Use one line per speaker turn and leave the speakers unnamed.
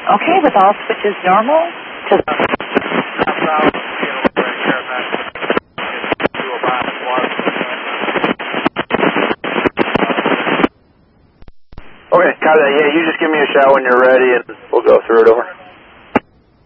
Okay, with all switches normal.
Okay, copy that. Yeah, you just give me a shout when you're ready, and we'll go through it over.